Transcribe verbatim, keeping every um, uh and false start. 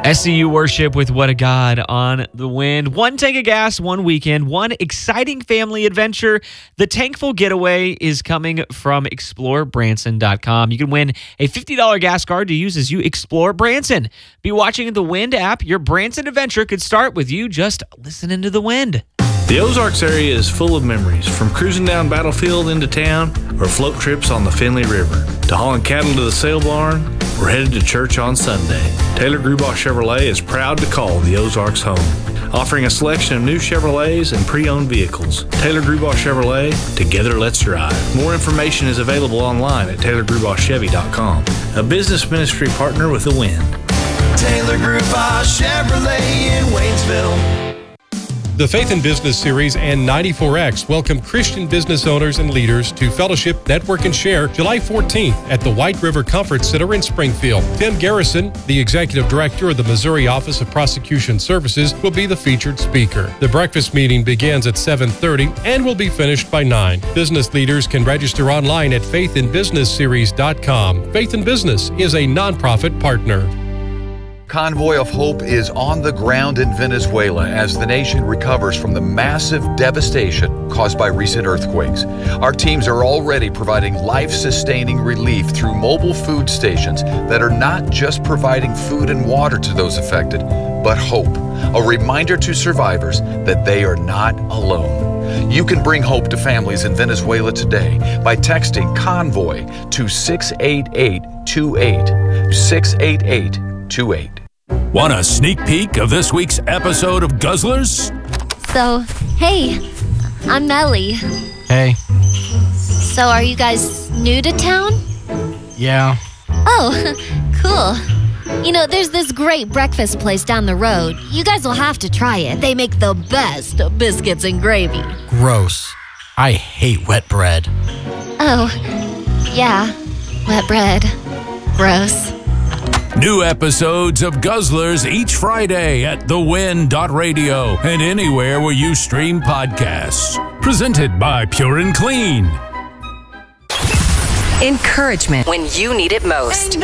S C U Worship with What a God on the Wind. One tank of gas, one weekend, one exciting family adventure. The Tankful Getaway is coming from explore branson dot com. You can win a fifty dollars gas card to use as you explore Branson. Be watching the Wind app. Your Branson adventure could start with you just listening to the wind. The Ozarks area is full of memories, from cruising down Battlefield into town or float trips on the Finley River, to hauling cattle to the sale barn or headed to church on Sunday. Taylor Grubach Chevrolet is proud to call the Ozarks home, offering a selection of new Chevrolets and pre-owned vehicles. Taylor Grubach Chevrolet, together let's drive. More information is available online at taylor grubach chevy dot com, a business ministry partner with the Wind. Taylor Grubach Chevrolet in Waynesville. The Faith in Business Series and ninety-four X welcome Christian business owners and leaders to Fellowship, Network, and Share July fourteenth at the White River Conference Center in Springfield. Tim Garrison, the Executive Director of the Missouri Office of Prosecution Services, will be the featured speaker. The breakfast meeting begins at seven thirty and will be finished by nine. Business leaders can register online at faith in business series dot com. Faith in Business is a nonprofit partner. Convoy of Hope is on the ground in Venezuela as the nation recovers from the massive devastation caused by recent earthquakes. Our teams are already providing life-sustaining relief through mobile food stations that are not just providing food and water to those affected, but hope, a reminder to survivors that they are not alone. You can bring hope to families in Venezuela today by texting Convoy to six eight eight two eight, six eight eight two eight. Want a sneak peek of this week's episode of Guzzlers? So, hey, I'm Melly. Hey. So, are you guys new to town? Yeah. Oh, cool. You know, there's this great breakfast place down the road. You guys will have to try it. They make the best biscuits and gravy. Gross. I hate wet bread. Oh, yeah, wet bread. Gross. New episodes of Guzzlers each Friday at the wind dot radio and anywhere where you stream podcasts. Presented by Pure and Clean. Encouragement when you need it most.